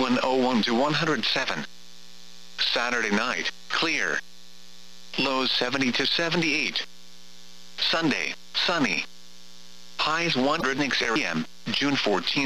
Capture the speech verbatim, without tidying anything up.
one oh one to one hundred seven. Saturday night, clear. Lows seventy to seventy-eight. Sunday, sunny. Highs one hundred six A M, June fourteenth.